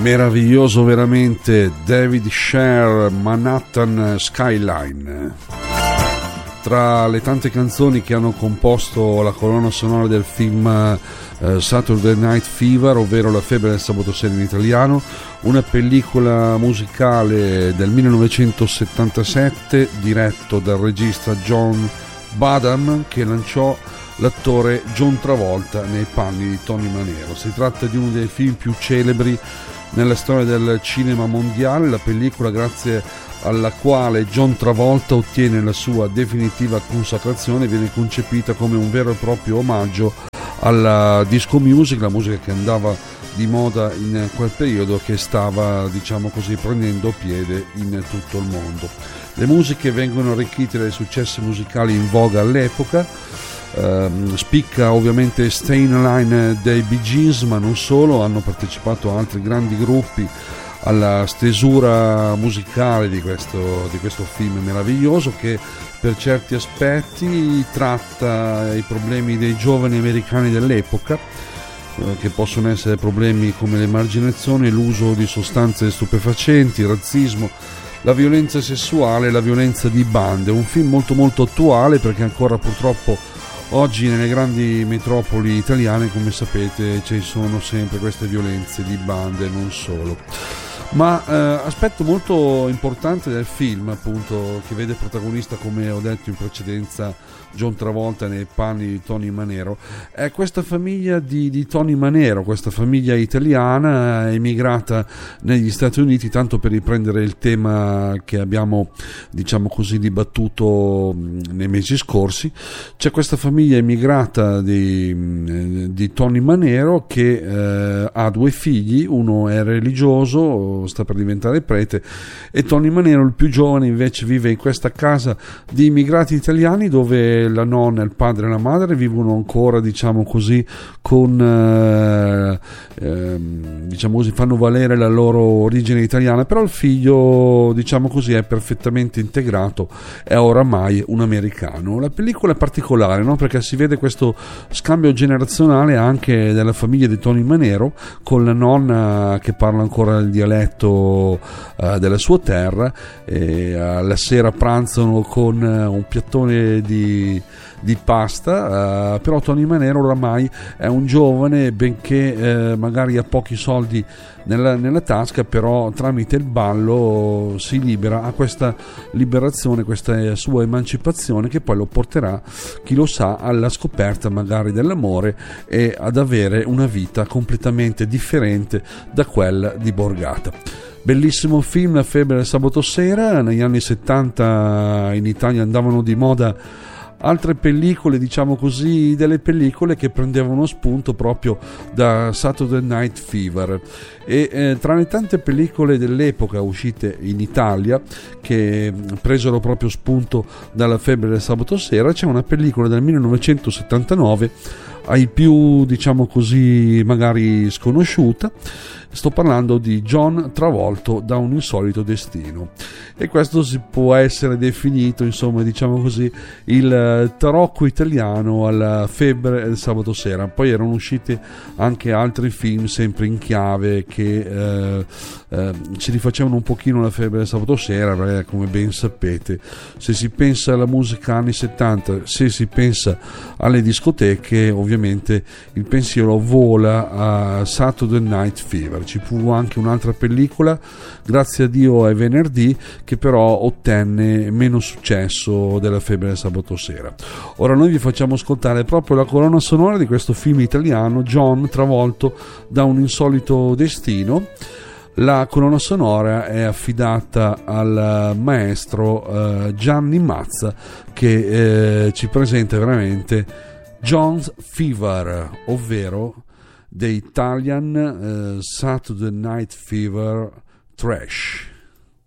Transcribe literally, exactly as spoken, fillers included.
Meraviglioso veramente David Sher, Manhattan Skyline. Tra le tante canzoni che hanno composto la colonna sonora del film eh, Saturday Night Fever, ovvero La febbre del sabato sera in italiano, una pellicola musicale del millenovecentosettantasette diretto dal regista John Badham, che lanciò l'attore John Travolta nei panni di Tony Manero. Si tratta di uno dei film più celebri nella storia del cinema mondiale, la pellicola grazie alla quale John Travolta ottiene la sua definitiva consacrazione viene concepita come un vero e proprio omaggio alla disco music, la musica che andava di moda in quel periodo, che stava, diciamo così, prendendo piede in tutto il mondo. Le musiche vengono arricchite dai successi musicali in voga all'epoca. Uh, spicca ovviamente Staying Alive dei Bee Gees, ma non solo, hanno partecipato altri grandi gruppi alla stesura musicale di questo, di questo film meraviglioso, che per certi aspetti tratta i problemi dei giovani americani dell'epoca, uh, che possono essere problemi come l'emarginazione, l'uso di sostanze stupefacenti, il razzismo, la violenza sessuale, la violenza di bande. Un film molto molto attuale, perché ancora purtroppo oggi nelle grandi metropoli italiane, come sapete, ci sono sempre queste violenze di bande e non solo. Ma eh, aspetto molto importante del film, appunto, che vede protagonista, come ho detto in precedenza, John Travolta nei panni di Tony Manero, è questa famiglia di, di Tony Manero, questa famiglia italiana emigrata negli Stati Uniti, tanto per riprendere il tema che abbiamo, diciamo così, dibattuto nei mesi scorsi. C'è questa famiglia emigrata di, di Tony Manero che eh, ha due figli, uno è religioso, sta per diventare prete, e Tony Manero, il più giovane, invece vive in questa casa di immigrati italiani dove la nonna, il padre e la madre vivono ancora, diciamo così, con eh, eh, diciamo così, fanno valere la loro origine italiana, però il figlio, diciamo così, è perfettamente integrato, è oramai un americano. La pellicola è particolare, no? Perché si vede questo scambio generazionale anche della famiglia di Tony Manero, con la nonna che parla ancora il dialetto uh, della sua terra, e uh, la sera pranzano con uh, un piattone di, di pasta, uh, però Tony Manero oramai è un giovane, benché uh, magari ha pochi soldi nella, nella tasca, però tramite il ballo si libera, ha questa liberazione, questa sua emancipazione, che poi lo porterà, chi lo sa, alla scoperta magari dell'amore e ad avere una vita completamente differente da quella di borgata. Bellissimo film, La febbre del sabato sera. Negli anni settanta in Italia andavano di moda altre pellicole, diciamo così, delle pellicole che prendevano spunto proprio da Saturday Night Fever, e eh, tra le tante pellicole dell'epoca uscite in Italia che presero proprio spunto dalla febbre del sabato sera, c'è una pellicola del millenovecentosettantanove ai più, diciamo così, magari sconosciuta. Sto parlando di John Travolta da un insolito destino, e questo si può essere definito, insomma, diciamo così, il tarocco italiano alla febbre del sabato sera. Poi erano usciti anche altri film sempre in chiave che eh, eh, ci rifacevano un pochino la febbre del sabato sera, perché, come ben sapete, se si pensa alla musica anni settanta, se si pensa alle discoteche, ovviamente il pensiero vola a Saturday Night Fever. Ci fu anche un'altra pellicola, Grazie a Dio è venerdì, che però ottenne meno successo della febbre del sabato sera. Ora noi vi facciamo ascoltare proprio la colonna sonora di questo film italiano, John Travolta da un insolito destino. La colonna sonora è affidata al maestro eh, Gianni Mazza, che eh, ci presenta veramente John's Fever, ovvero The Italian uh, Saturday Night Fever Trash.